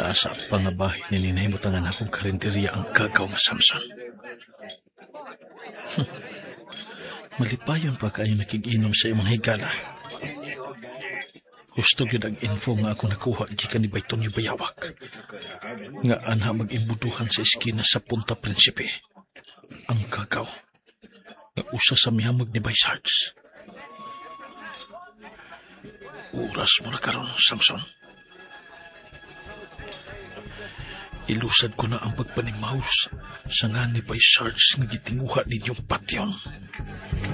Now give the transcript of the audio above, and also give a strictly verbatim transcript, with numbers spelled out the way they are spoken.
sa pangabahin ni ninahimutangan akong karinderya ang kagaw nga Samson. Hm. Malipayon pa kayo nakiginom sa imong higala. Gusto yun ang info nga ako nakuha gikan ni Baytonyo Bayawak. Nga anha mag-imbuduhan sa eskina sa Punta Prinsipe. Ang kagaw nga usa sa mihamag ni Bay Sarge. Oras mo na karon, Samson. Ilusad ko na ang pagpanimaus sa nga ni Bay Sarge nga gitinguha ninyong patyon.